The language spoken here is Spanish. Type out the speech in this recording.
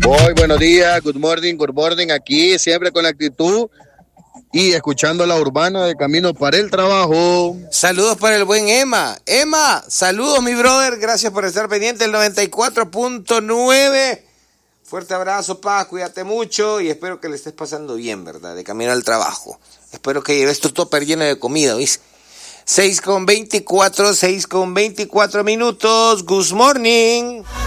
Muy buenos días, good morning, aquí siempre con la actitud y escuchando la urbana de camino para el trabajo. Saludos para el buen Emma. Emma, saludos mi brother, gracias por estar pendiente del 94.9. Fuerte abrazo, paz, cuídate mucho y espero que le estés pasando bien, ¿verdad? De camino al trabajo. Espero que lleves tu tupper lleno de comida, ¿viste? 6:24 minutos. Good morning.